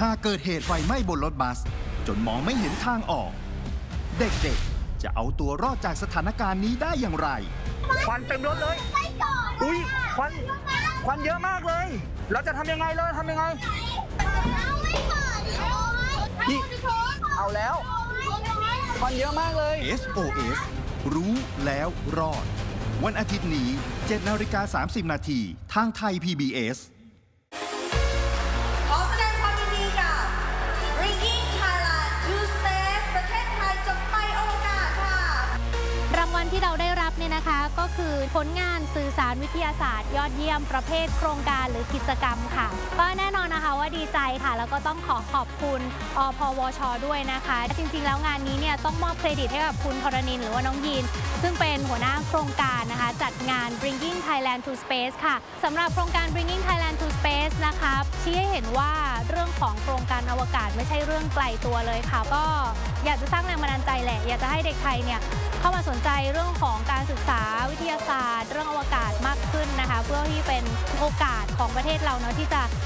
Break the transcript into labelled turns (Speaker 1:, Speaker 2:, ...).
Speaker 1: ากเกิดเหตุไฟไหม้บนรถบัสจนมองไม่เห็นทางออกเด็กๆจะเอาตัวรอดจากสถานการณ์นี้ได้อย่างไร
Speaker 2: ควันเต็มรถเลยอุ้ยควันเยอะมากเลยเราจะทำยังไงนี่เอาแล้วควันเยอะมากเลย
Speaker 1: SOS รู้แล้วรอดวันอาทิตย์นี้ 7:30 น.ทางไทย PBS
Speaker 3: ขอแสดงความยินดีกับ Bringing Thailand to Space ประเทศไทยจะไปอวกาศค่ะ
Speaker 4: รางวัลที่เราได้รับเนี่ยนะคะก็คือผลงานสื่อสารวิทยาศาสตร์ยอดเยี่ยมประเภทโครงการหรือกิจกรรมค่ะก็แน่นอนนะคะว่าดีใจค่ะแล้วก็ต้องขอบคุณอพวช.ด้วยนะคะจริงๆแล้วงานนี้เนี่ยต้องมอบเครดิตให้กับคุณธรณินทร์หรือว่าน้องยีนซึ่งเป็นหัวหน้าโครงการนะคะจัดงาน Bringing Thailand to Space ค่ะสำหรับโครงการ Bringing Thailand to Space นะคะชี้ให้เห็นว่าเรื่องของโครงการอวกาศไม่ใช่เรื่องไกลตัวเลยค่ะก็อยากจะสร้างแรงบันดาลใจแหละอยากจะให้เด็กไทยเนี่ยเข้ามาสนใจเรื่องของการศึกษาวิทยาศาสตร์เรื่องอวกาศมากขึ้นนะคะเพื่อที่เป็นโอกาสของประเทศเราเนาะที่จะ